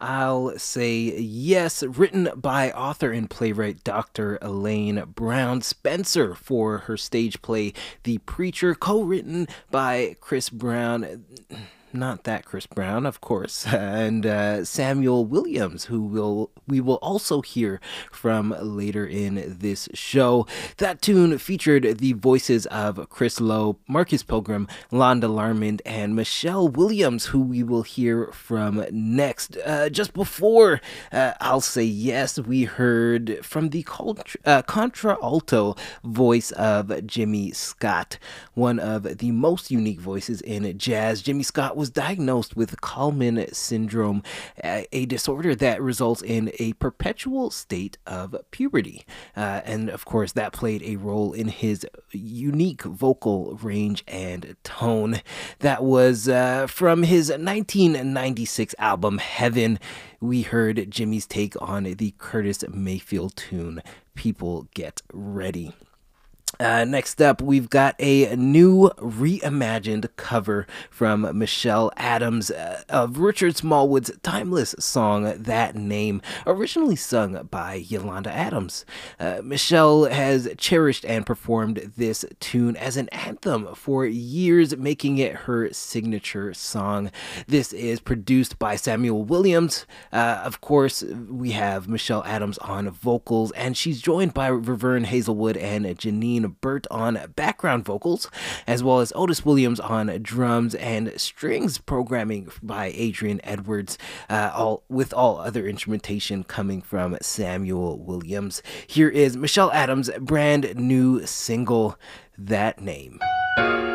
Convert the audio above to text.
I'll Say Yes, written by author and playwright Dr. Elaine Brown Spencer for her stage play The Preacher, co written by Chris Brown. Not that Chris Brown, of course, and Samuel Williams, who we will also hear from later in this show. That tune featured the voices of Chris Lowe, Marcus Pilgrim, Londa Larmond, and Michelle Williams, who we will hear from next. Just before I'll Say Yes, we heard from the contralto voice of Jimmy Scott, one of the most unique voices in jazz. Jimmy Scott was diagnosed with Kallman syndrome, a disorder that results in a perpetual state of puberty. And of course, that played a role in his unique vocal range and tone. That was from his 1996 album, Heaven. We heard Jimmy's take on the Curtis Mayfield tune, People Get Ready. Next up, we've got a new reimagined cover from Michelle Adams of Richard Smallwood's timeless song, That Name, originally sung by Yolanda Adams. Michelle has cherished and performed this tune as an anthem for years, making it her signature song. This is produced by Samuel Williams. Of course, we have Michelle Adams on vocals, and she's joined by Revern Hazelwood and Janine Burt on background vocals, as well as Otis Williams on drums and strings programming by Adrian Edwards, with all other instrumentation coming from Samuel Williams. Here is Michelle Adams' brand new single, That Name.